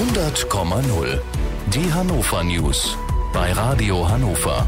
100,0. Die Hannover News bei Radio Hannover.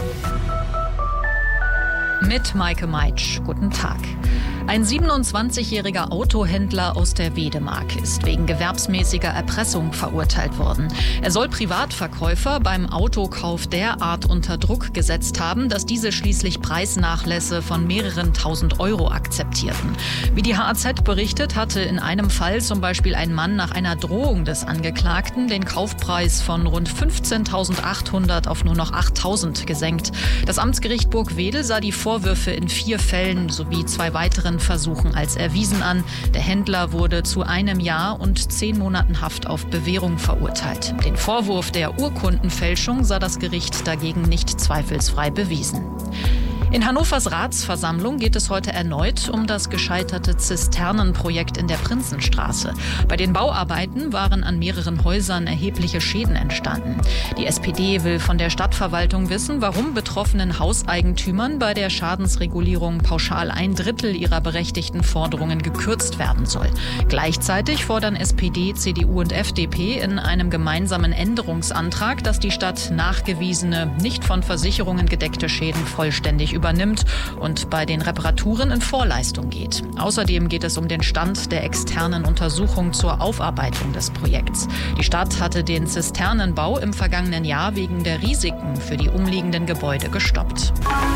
Mit Maike Meitsch. Guten Tag. Ein 27-jähriger Autohändler aus der Wedemark ist wegen gewerbsmäßiger Erpressung verurteilt worden. Er soll Privatverkäufer beim Autokauf derart unter Druck gesetzt haben, dass diese schließlich Preisnachlässe von mehreren tausend Euro akzeptierten. Wie die HAZ berichtet, hatte in einem Fall zum Beispiel ein Mann nach einer Drohung des Angeklagten den Kaufpreis von rund 15.800 auf nur noch 8.000 gesenkt. Das Amtsgericht Burgwedel sah die Vorwürfe in 4 Fällen sowie 2 weiteren Versuchen als erwiesen an. Der Händler wurde zu 1 Jahr und 10 Monaten Haft auf Bewährung verurteilt. Den Vorwurf der Urkundenfälschung sah das Gericht dagegen nicht zweifelsfrei bewiesen. In Hannovers Ratsversammlung geht es heute erneut um das gescheiterte Zisternenprojekt in der Prinzenstraße. Bei den Bauarbeiten waren an mehreren Häusern erhebliche Schäden entstanden. Die SPD will von der Stadtverwaltung wissen, warum betroffenen Hauseigentümern bei der Schadensregulierung pauschal 1/3 ihrer berechtigten Forderungen gekürzt werden soll. Gleichzeitig fordern SPD, CDU und FDP in einem gemeinsamen Änderungsantrag, dass die Stadt nachgewiesene, nicht von Versicherungen gedeckte Schäden vollständig übernimmt und bei den Reparaturen in Vorleistung geht. Außerdem geht es um den Stand der externen Untersuchung zur Aufarbeitung des Projekts. Die Stadt hatte den Zisternenbau im vergangenen Jahr wegen der Risiken für die umliegenden Gebäude gestoppt.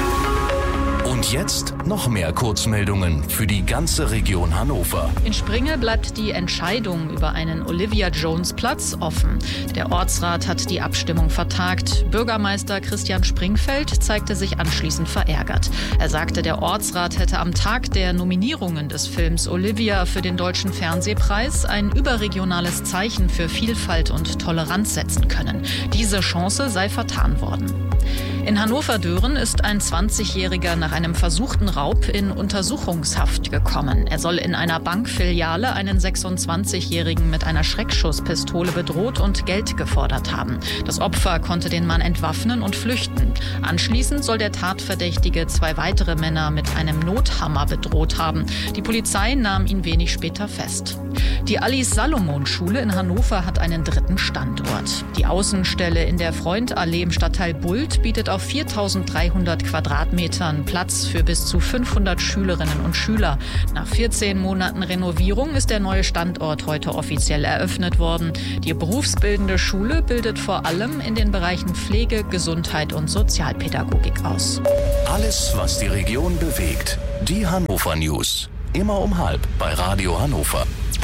Und jetzt noch mehr Kurzmeldungen für die ganze Region Hannover. In Springe bleibt die Entscheidung über einen Olivia-Jones-Platz offen. Der Ortsrat hat die Abstimmung vertagt. Bürgermeister Christian Springfeld zeigte sich anschließend verärgert. Er sagte, der Ortsrat hätte am Tag der Nominierungen des Films Olivia für den Deutschen Fernsehpreis ein überregionales Zeichen für Vielfalt und Toleranz setzen können. Diese Chance sei vertan worden. In Hannover-Dören ist ein 20-Jähriger nach einem versuchten Raub in Untersuchungshaft gekommen. Er soll in einer Bankfiliale einen 26-Jährigen mit einer Schreckschusspistole bedroht und Geld gefordert haben. Das Opfer konnte den Mann entwaffnen und flüchten. Anschließend soll der Tatverdächtige 2 weitere Männer mit einem Nothammer bedroht haben. Die Polizei nahm ihn wenig später fest. Die Alice-Salomon-Schule in Hannover hat einen 3. Standort. Die Außenstelle in der Freundallee im Stadtteil Bult bietet auf 4.300 Quadratmetern Platz für bis zu 500 Schülerinnen und Schüler. Nach 14 Monaten Renovierung ist der neue Standort heute offiziell eröffnet worden. Die berufsbildende Schule bildet vor allem in den Bereichen Pflege, Gesundheit und Sozialpädagogik aus. Alles, was die Region bewegt. Die Hannover News. Immer um 12:30 bei Radio Hannover.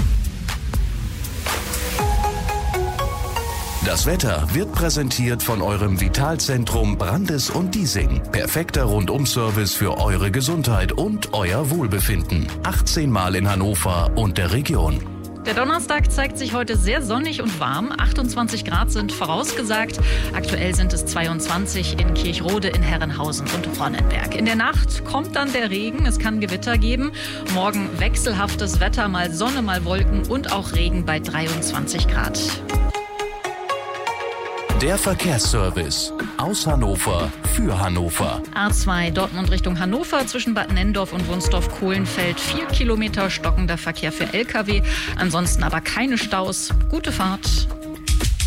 Das Wetter wird präsentiert von eurem Vitalzentrum Brandes und Diesing. Perfekter Rundum-Service für eure Gesundheit und euer Wohlbefinden. 18 Mal in Hannover und der Region. Der Donnerstag zeigt sich heute sehr sonnig und warm. 28 Grad sind vorausgesagt. Aktuell sind es 22 in Kirchrode, in Herrenhausen und Ronnenberg. In der Nacht kommt dann der Regen. Es kann Gewitter geben. Morgen wechselhaftes Wetter, mal Sonne, mal Wolken und auch Regen bei 23 Grad. Der Verkehrsservice aus Hannover für Hannover. A2 Dortmund Richtung Hannover zwischen Bad Nenndorf und Wunsdorf-Kohlenfeld. 4 Kilometer stockender Verkehr für Lkw. Ansonsten aber keine Staus. Gute Fahrt.